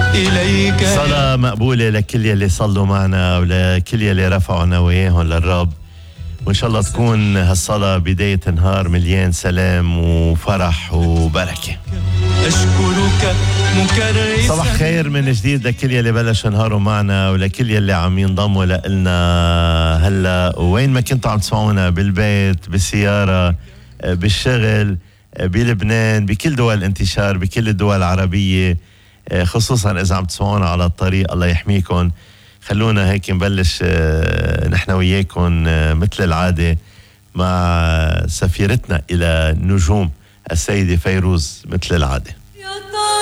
إليك. صلاة مقبولة لكل يلي صلوا معنا ولكل يلي رفعوا نواياهم للرب، وإن شاء الله تكون هالصلاة بداية نهار مليان سلام وفرح وبركة. أشكرك مكرسا. صباح خير من جديد لكل يلي بلشوا نهاروا معنا ولكل يلي عم ينضموا لنا هلا، وين ما كنتوا عم تسمعونا، بالبيت، بالسيارة، بالشغل، بلبنان، بكل دول الانتشار، بكل الدول العربية، خصوصا إذا عم تسمعونا على الطريق. الله يحميكم. خلونا هيك نبلش نحن وياكم مثل العادة مع سفيرتنا إلى نجوم السيدة فيروز مثل العادة.